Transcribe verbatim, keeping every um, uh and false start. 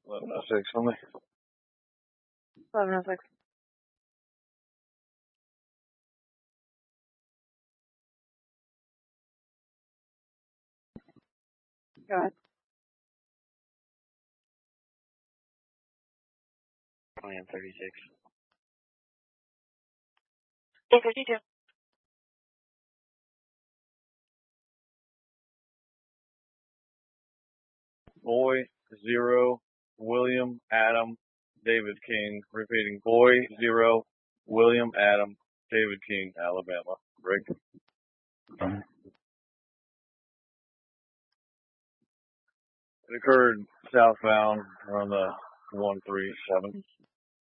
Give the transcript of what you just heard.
eleven oh six on me. eleven oh six. Go ahead. Plan thirty-six. eight fifty-two. Boy, zero, William, Adam, David King. Repeating, Boy, zero, William, Adam, David King, Alabama. Rick. It occurred southbound on the one three seven.